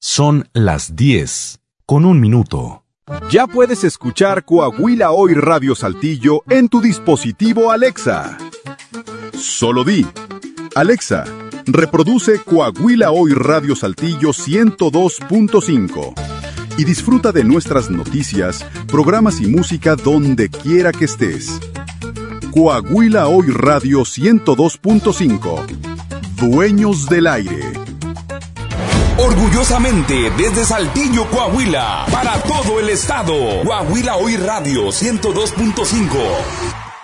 Son las 10:01. Ya puedes escuchar Coahuila Hoy Radio Saltillo en tu dispositivo Alexa. Solo di: Alexa, reproduce Coahuila Hoy Radio Saltillo 102.5 y disfruta de nuestras noticias, programas y música donde quiera que estés. Coahuila Hoy Radio 102.5. Dueños del aire. Orgullosamente desde Saltillo, Coahuila, para todo el estado. Coahuila Hoy Radio 102.5.